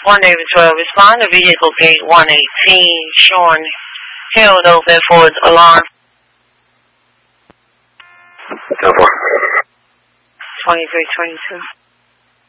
1 Navy 12, respond to vehicle gate 118, showing held open for its alarm. 10-4. 2322.